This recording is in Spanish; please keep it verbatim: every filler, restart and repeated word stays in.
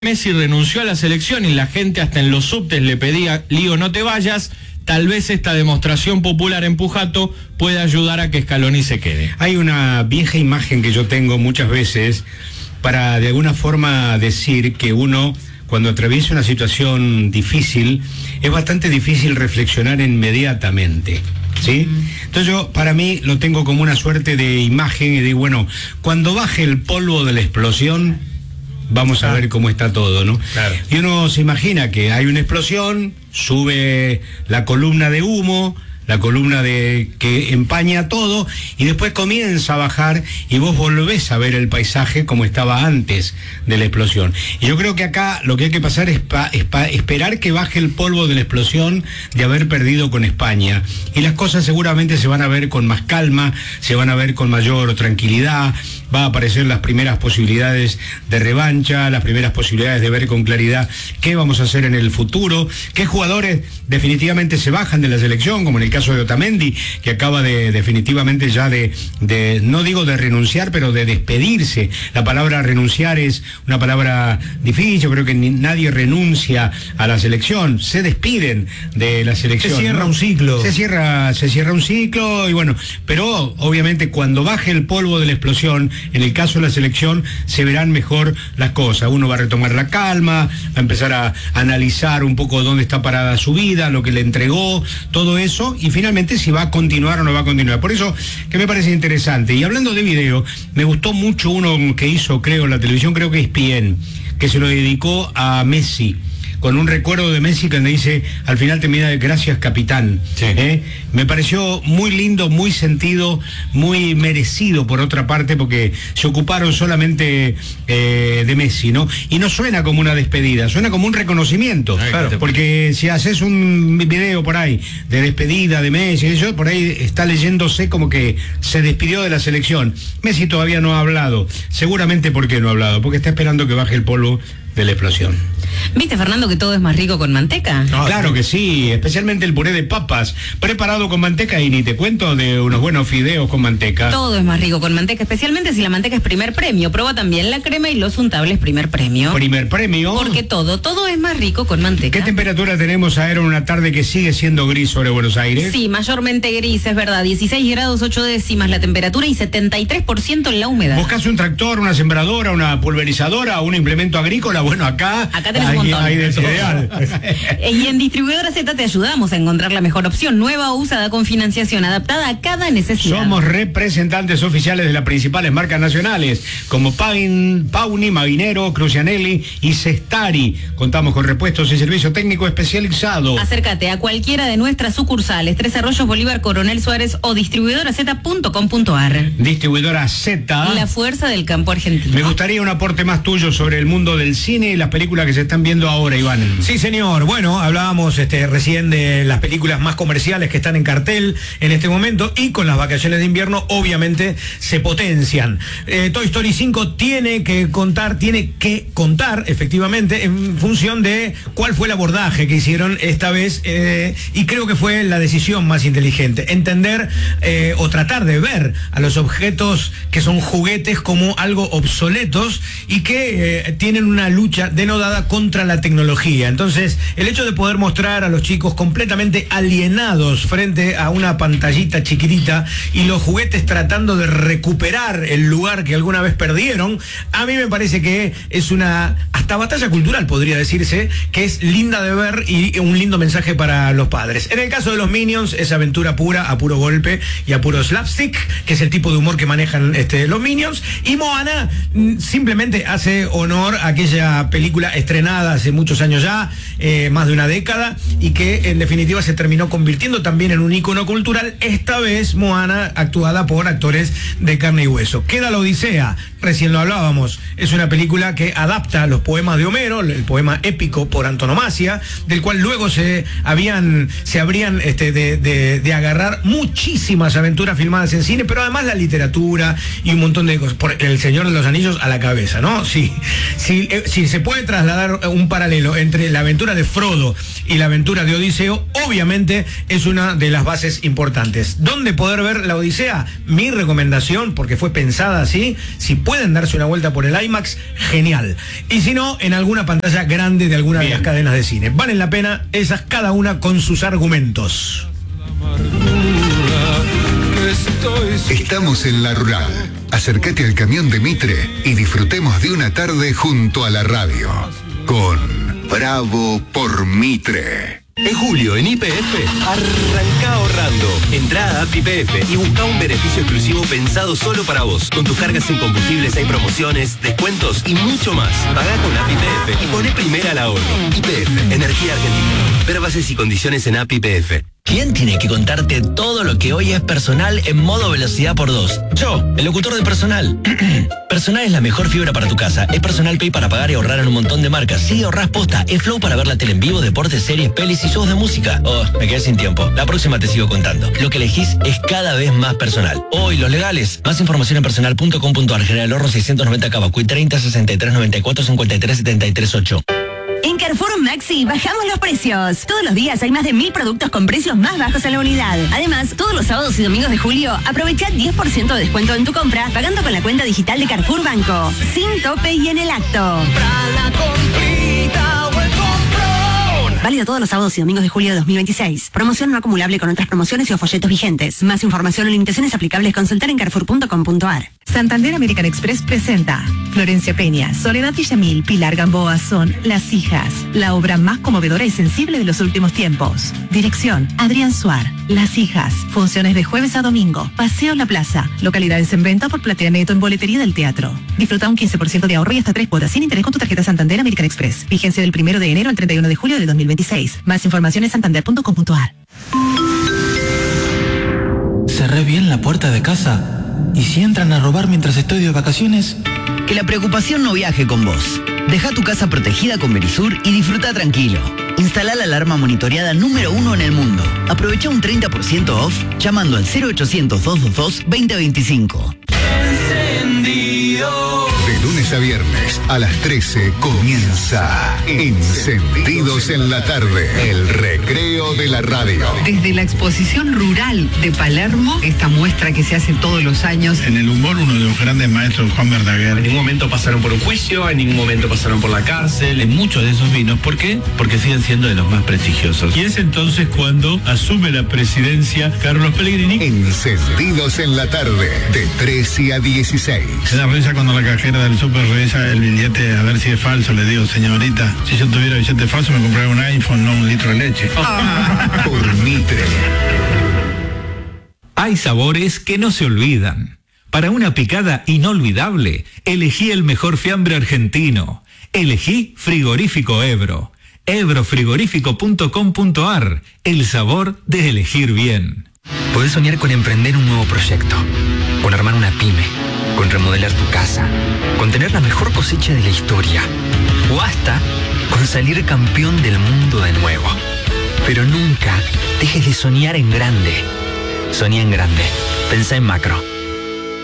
Messi renunció a la selección y la gente hasta en los subtes le pedía, Lío, no te vayas. Tal vez esta demostración popular en Pujato pueda ayudar a que Scaloni se quede. Hay una vieja imagen que yo tengo muchas veces para de alguna forma decir que uno, cuando atraviesa una situación difícil, es bastante difícil reflexionar inmediatamente, ¿sí? Entonces yo, para mí, lo tengo como una suerte de imagen y digo, bueno, cuando baje el polvo de la explosión, vamos a ver cómo está todo, ¿no? Claro. Y uno se imagina que hay una explosión, sube la columna de humo, la columna de que empaña todo, y después comienza a bajar y vos volvés a ver el paisaje como estaba antes de la explosión. Y yo creo que acá lo que hay que pasar es, pa, es pa, esperar que baje el polvo de la explosión de haber perdido con España. Y las cosas seguramente se van a ver con más calma, se van a ver con mayor tranquilidad, va a aparecer las primeras posibilidades de revancha, las primeras posibilidades de ver con claridad qué vamos a hacer en el futuro, qué jugadores definitivamente se bajan de la selección, como en el caso de Otamendi, que acaba de definitivamente ya de, de, no digo de renunciar, pero de despedirse. La palabra renunciar es una palabra difícil, yo creo que ni, nadie renuncia a la selección, se despiden de la selección. Se cierra, ¿no? un ciclo. Se cierra, se cierra un ciclo, y bueno, pero obviamente cuando baje el polvo de la explosión, en el caso de la selección, se verán mejor las cosas. Uno va a retomar la calma, va a empezar a analizar un poco dónde está parada su vida, lo que le entregó, todo eso, y finalmente si va a continuar o no va a continuar. Por eso que me parece interesante. Y hablando de video, me gustó mucho uno que hizo, creo, en la televisión, creo que es E S P N, que se lo dedicó a Messi, con un recuerdo de Messi que le dice, al final termina de gracias capitán. Sí. ¿Eh? Me pareció muy lindo, muy sentido, muy merecido por otra parte, porque se ocuparon solamente eh, de Messi, ¿no? Y no suena como una despedida, suena como un reconocimiento. Ay, claro. Porque si haces un video por ahí de despedida de Messi, eso, por ahí está leyéndose como que se despidió de la selección. Messi todavía no ha hablado. Seguramente porque no ha hablado, porque está esperando que baje el polvo de la explosión. ¿Viste, Fernando, que todo es más rico con manteca? No, claro que sí, especialmente el puré de papas, preparado con manteca, y ni te cuento de unos buenos fideos con manteca. Todo es más rico con manteca, especialmente si la manteca es primer premio. Prueba también la crema y los untables primer premio. Primer premio. Porque todo, todo es más rico con manteca. ¿Qué temperatura tenemos ayer en una tarde que sigue siendo gris sobre Buenos Aires? Sí, mayormente gris, es verdad. dieciséis grados ocho décimas la temperatura y setenta y tres por ciento la humedad. ¿Buscas un tractor, una sembradora, una pulverizadora, un implemento agrícola? Bueno, acá, Acá tenés hay, un montón. hay de ideal. Y en Distribuidora Z te ayudamos a encontrar la mejor opción, nueva o usada, con financiación adaptada a cada necesidad. Somos representantes oficiales de las principales marcas nacionales, como Pain, Pauni, Mavinero, Crucianelli y Cestari. Contamos con repuestos y servicio técnico especializado. Acércate a cualquiera de nuestras sucursales, Tres Arroyos, Bolívar, Coronel Suárez o distribuidora z punto com punto ar. Distribuidora Z. La fuerza del campo argentino. Me gustaría un aporte más tuyo sobre el mundo del cine y las películas que se están viendo ahora, Iván. Sí, señor. Bueno, hablábamos este, recién de las películas más comerciales que están en cartel en este momento, y con las vacaciones de invierno obviamente se potencian. Eh, Toy Story cinco tiene que contar, tiene que contar efectivamente en función de cuál fue el abordaje que hicieron esta vez, eh, y creo que fue la decisión más inteligente. Entender eh, o tratar de ver a los objetos que son juguetes como algo obsoletos y que eh, tienen una lucha denodada contra la tecnología. Entonces, el hecho de poder mostrar a los chicos completamente alienados frente a una pantallita chiquitita y los juguetes tratando de recuperar el lugar que alguna vez perdieron, a mí me parece que es una hasta batalla cultural, podría decirse, que es linda de ver y un lindo mensaje para los padres. En el caso de los Minions, es aventura pura, a puro golpe y a puro slapstick, que es el tipo de humor que manejan este, los Minions. Y Moana mm, simplemente hace honor a aquella película estrenada hace muchos años ya, eh, más de una década, y que en definitiva se terminó convirtiendo también en un ícono cultural, esta vez Moana actuada por actores de carne y hueso. Queda la Odisea, recién lo hablábamos, es una película que adapta los poemas de Homero, el poema épico por antonomasia, del cual luego se habían, se habrían este, de, de, de agarrar muchísimas aventuras filmadas en cine, pero además la literatura y un montón de cosas, por El Señor de los Anillos a la cabeza, ¿no? Si, si, si si se puede trasladar un paralelo entre la aventura de Frodo y la aventura de Odiseo, obviamente es una de las bases importantes. ¿Dónde poder ver la Odisea? Mi recomendación, porque fue pensada así, si pueden darse una vuelta por el IMAX, genial. Y si no, en alguna pantalla grande de alguna Bien. de las cadenas de cine. Valen la pena esas, cada una con sus argumentos. Estamos en La Rural. Acércate al camión de Mitre y disfrutemos de una tarde junto a la radio. Con Bravo por Mitre. En julio, en Y P F, arranca ahorrando. Entrá a app Y P F y busca un beneficio exclusivo pensado solo para vos. Con tus cargas en combustibles hay promociones, descuentos y mucho más. Pagá con app Y P F y poné primera al ahorro. Y P F, Energía Argentina. Ver bases y condiciones en app Y P F. ¿Quién tiene que contarte todo lo que hoy es Personal en modo velocidad por dos? Yo, el locutor de Personal. Personal es la mejor fibra para tu casa. Es Personal Pay para pagar y ahorrar en un montón de marcas. Sí, ahorrás posta. Es Flow para ver la tele en vivo, deportes, series, pelis y shows de música. Oh, me quedé sin tiempo. La próxima te sigo contando. Lo que elegís es cada vez más Personal. Hoy, los legales. Más información en personal punto com punto ar. General Ahorro seiscientos noventa Cabacuy treinta sesenta y tres noventa y cuatro cincuenta y tres setenta y tres ocho. En Carrefour Maxi bajamos los precios. Todos los días hay más de mil productos con precios más bajos a la unidad. Además, todos los sábados y domingos de julio, aprovecha diez por ciento de descuento en tu compra pagando con la cuenta digital de Carrefour Banco. Sin tope y en el acto. Válido todos los sábados y domingos de julio de dos mil veintiséis. Promoción no acumulable con otras promociones y o folletos vigentes. Más información o limitaciones aplicables consultar en carrefour punto com punto ar. Santander American Express presenta Florencia Peña, Soledad Villamil, Pilar Gamboa son Las Hijas, la obra más conmovedora y sensible de los últimos tiempos. Dirección, Adrián Suar. Las Hijas, funciones de jueves a domingo. Paseo La Plaza, localidades en venta por Platea Neto en boletería del teatro. Disfruta un quince por ciento de ahorro y hasta tres cuotas sin interés con tu tarjeta Santander American Express. Vigencia del primero de enero al treinta y uno de julio del dos mil veintiséis. Más información en santander punto com punto ar. Cerré bien la puerta de casa. ¿Y si entran a robar mientras estoy de vacaciones? Que la preocupación no viaje con vos. Deja tu casa protegida con Verisur y disfruta tranquilo. Instala la alarma monitoreada número uno en el mundo. Aprovecha un treinta por ciento off llamando al cero ochocientos, doscientos veintidós, veinte veinticinco. Encendido. De lunes a viernes a las trece comienza Encendidos en la tarde, el recreo de la radio. Desde la exposición rural de Palermo, esta muestra que se hace todos los años. En el humor, uno de los grandes maestros, Juan Verdaguer. En ningún momento pasaron por un juicio, en ningún momento pasaron por la cárcel. En muchos de esos vinos, ¿por qué? Porque siguen siendo de los más prestigiosos. Y es entonces cuando asume la presidencia Carlos Pellegrini. Encendidos en la tarde, de trece a dieciséis. Se da risa cuando la cajera del súper revisa el billete a ver si es falso. Le digo, señorita, si yo tuviera billete falso me compraría un iPhone, no un litro de leche. Por Mitre. Hay sabores que no se olvidan. Para una picada inolvidable, elegí el mejor fiambre argentino. Elegí Frigorífico Ebro. ebro frigorífico punto com punto ar. El sabor de elegir bien. Podés soñar con emprender un nuevo proyecto, con armar una pyme, con remodelar tu casa, con tener la mejor cosecha de la historia, o hasta con salir campeón del mundo de nuevo. Pero nunca dejes de soñar en grande. Soñá en grande. Pensá en macro.